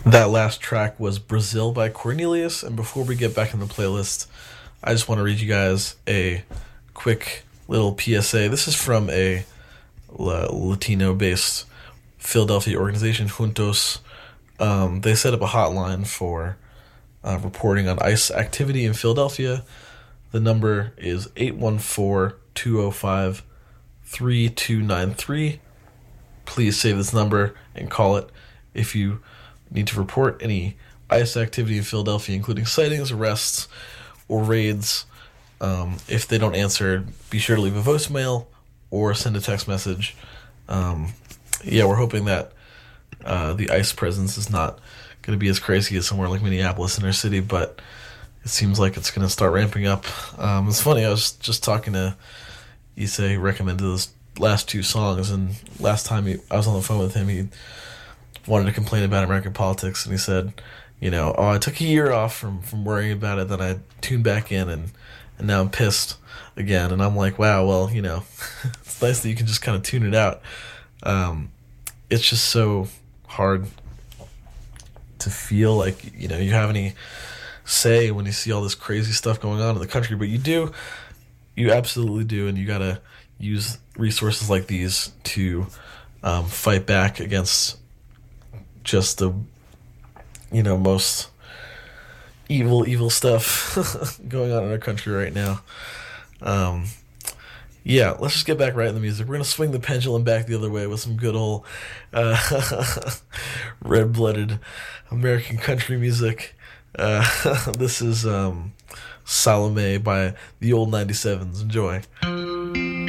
That last track was Brazil by Cornelius. And before we get back in the playlist, I just want to read you guys a quick little PSA. This is from a Latino based Philadelphia organization, Juntos. They set up a hotline for reporting on ICE activity in Philadelphia. The number is 814-205-3293. Please save this number and call it if you need to report any ICE activity in Philadelphia, including sightings, arrests, or raids. If they don't answer, be sure to leave a voicemail or send a text message. We're hoping that the ICE presence is not going to be as crazy as somewhere like Minneapolis inner city, but it seems like it's going to start ramping up. It's funny, I was just talking to Issei, recommended those last two songs, and last time I was on the phone with him, he wanted to complain about American politics, and he said, I took a year off from worrying about it, then I tuned back in, and now I'm pissed again. And I'm like, wow, well, it's nice that you can just kind of tune it out. It's just so hard to feel like, you have any say when you see all this crazy stuff going on in the country, but you absolutely do, and you gotta use resources like these to fight back against just the most evil stuff going on in our country right now. Let's just get back right in the music. We're gonna swing the pendulum back the other way with some good old red-blooded American country music. This is Salome by the Old 97s. Enjoy.